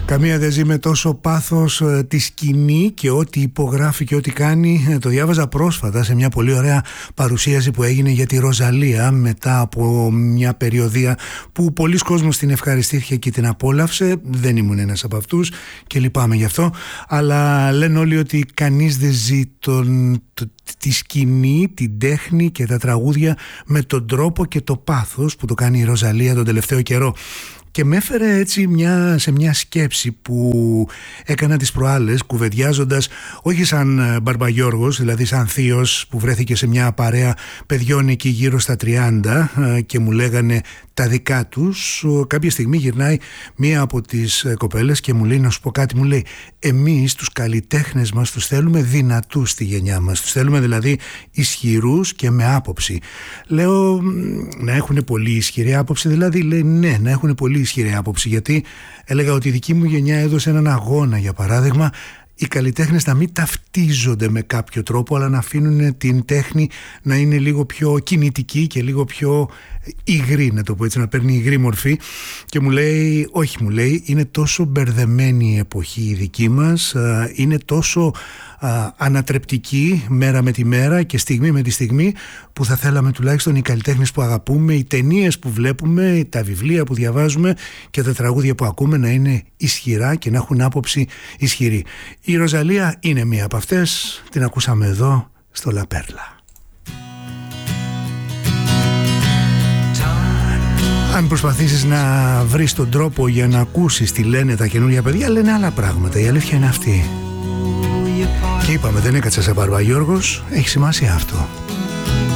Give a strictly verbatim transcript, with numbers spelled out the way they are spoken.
Καμία δεν ζει με τόσο πάθος ε, τη σκηνή και ό,τι υπογράφει και ό,τι κάνει. Ε, το διάβαζα πρόσφατα σε μια πολύ ωραία παρουσίαση που έγινε για τη Ροζαλία μετά από μια περιοδία που πολλοί κόσμος την ευχαριστήθηκε και την απόλαυσε. Δεν ήμουν ένας από αυτούς και λυπάμαι γι' αυτό. Αλλά λένε όλοι ότι κανείς δεν ζει τον, το, τη σκηνή, την τέχνη και τα τραγούδια με τον τρόπο και το πάθος που το κάνει η Ροζαλία τον τελευταίο καιρό. Και με έφερε έτσι μια, σε μια σκέψη που έκανα τις προάλλες κουβεντιάζοντας όχι σαν Μπαρμπαγιώργος, δηλαδή σαν θείος που βρέθηκε σε μια παρέα παιδιών εκεί γύρω στα τριάντα και μου λέγανε τα δικά τους. Κάποια στιγμή γυρνάει μία από τις κοπέλες και μου λέει, να σου πω κάτι, μου λέει, εμείς τους καλλιτέχνες μας τους θέλουμε δυνατούς στη γενιά μας, τους θέλουμε δηλαδή ισχυρούς και με άποψη. Λέω, να έχουν πολύ ισχυρή άποψη, δηλαδή λέει ναι, να έχουν πολύ ισχυρή άποψη, γιατί έλεγα ότι η δική μου γενιά έδωσε έναν αγώνα, για παράδειγμα, οι καλλιτέχνες να μην ταυτίζονται με κάποιο τρόπο, αλλά να αφήνουν την τέχνη να είναι λίγο πιο κινητική και λίγο πιο υγρή, να το πω έτσι, να παίρνει υγρή μορφή. Και μου λέει, όχι, μου λέει, είναι τόσο μπερδεμένη η εποχή η δική μας, είναι τόσο α, ανατρεπτική μέρα με τη μέρα και στιγμή με τη στιγμή, που θα θέλαμε τουλάχιστον οι καλλιτέχνες που αγαπούμε, οι ταινίες που βλέπουμε, τα βιβλία που διαβάζουμε και τα τραγούδια που ακούμε να είναι ισχυρά και να έχουν άποψη ισχυρή. Η Ροζαλία είναι μία από αυτές, την ακούσαμε εδώ στο La Perla. Αν προσπαθήσεις να βρεις τον τρόπο για να ακούσεις τι λένε τα καινούργια παιδιά, λένε άλλα πράγματα, η αλήθεια είναι αυτή. Και είπαμε, δεν έκατσα σε Μπαρμπαγιώργος, έχει σημασία αυτό.